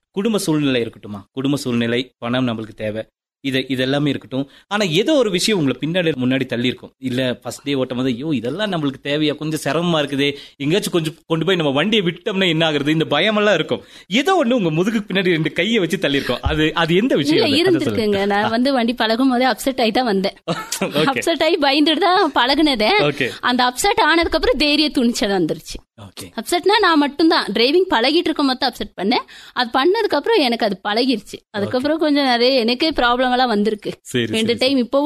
குடும்ப சூழ்நிலை இருக்கட்டுமா, குடும்ப சூழ்நிலை, பணம் நம்மளுக்கு தேவை, இதெல்லாமே இருக்கட்டும். ஆனா ஏதோ ஒரு விஷயம் உங்களை பின்னாடி முன்னாடி தள்ளி இருக்கும். இல்ல ஃபர்ஸ்ட் டே ஓட்டும் போது ஐயோ இதெல்லாம் நம்மளுக்கு தேவையா, கொஞ்சம் சிரமமா இருக்குதே, எங்கேயாச்சும் கொஞ்சம் கொண்டு போய் நம்ம வண்டியை விட்டோம்னா என்ன ஆகுறது, இந்த பயமெல்லாம் இருக்கும். ஏதோ ஒண்ணு உங்க முதுகுக்கு பின்னாடி 2 கையை வச்சு தள்ளி இருக்கும். அது எந்த விஷயம் இருந்திருக்குங்க? நான் வண்டி பழகும் போதே அப்செட் ஆகி தான் வந்தேன். அப்செட் ஆகி பயந்துட்டு தான் பழகுனதே. அந்த அப்செட் ஆனதுக்கு அப்புறம் தைரிய துணிச்சல் வந்துருச்சு. அப்செட்னா நான் மட்டும் தான் டிரைவிங் பழகிட்டு இருக்கும் போது அப்செட் பண்ணேன். அது பண்ணதுக்கு அப்புறம் எனக்கு அது பழகிருச்சு. அதுக்கப்புறம் கொஞ்சம் நிறைய எனக்கே ப்ராப்ளம் எல்லாம் வந்திருக்கு 2 டைம். இப்போ